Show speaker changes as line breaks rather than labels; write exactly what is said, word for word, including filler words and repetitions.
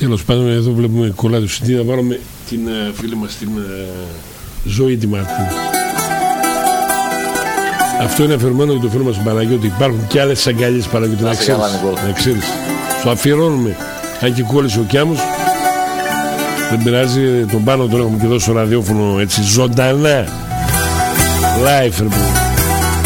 Τέλος πάντων, εδώ βλέπουμε κολλά του συντή. Θα πάρουμε την uh, φίλη μας την uh, Ζωή τη Μαρτίν. Αυτό είναι αφιερωμένο για το φίλο μας τον Παναγιώτη. Υπάρχουν και άλλες αγκαλιές Παναγιώτη. Να ξέρεις. Να ξέρεις. Σου αφιερώνουμε. Αν και κόλλησε ο Κιάμος, δεν πειράζει. Τον πάνω τον έχουμε και εδώ στο ραδιόφωνο έτσι ζωντανά. Live, ρε παιδί.